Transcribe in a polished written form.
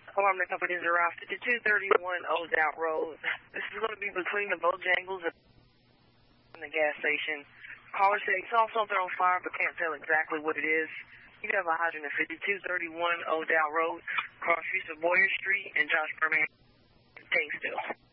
Alarm the company is around 5231 Old Out Road. This is going to be between the Bojangles and the gas station. Caller said he saw something on fire but can't tell exactly what it is. You have a hydrant at 5231 Old Out Road, cross streets of Boyer Street and Josh Berman, Kingsville.